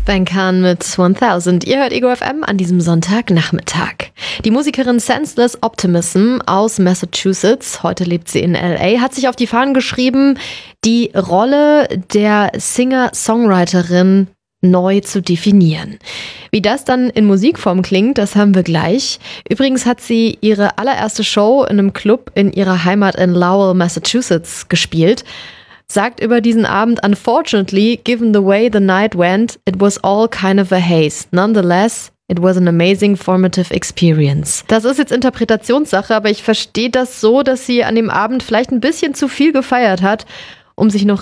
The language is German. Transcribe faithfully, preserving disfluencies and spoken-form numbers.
Ben Khan mit tausend. Ihr hört Ego F M an diesem Sonntagnachmittag. Die Musikerin Senseless Optimism aus Massachusetts, heute lebt sie in L A, hat sich auf die Fahnen geschrieben, die Rolle der Singer-Songwriterin neu zu definieren. Wie das dann in Musikform klingt, das haben wir gleich. Übrigens hat sie ihre allererste Show in einem Club in ihrer Heimat in Lowell, Massachusetts gespielt. Sagt über diesen Abend: Unfortunately, given the way the night went, it was all kind of a haze. Nonetheless, it was an amazing formative experience. Das ist jetzt Interpretationssache, aber ich verstehe das so, dass sie an dem Abend vielleicht ein bisschen zu viel gefeiert hat, um sich noch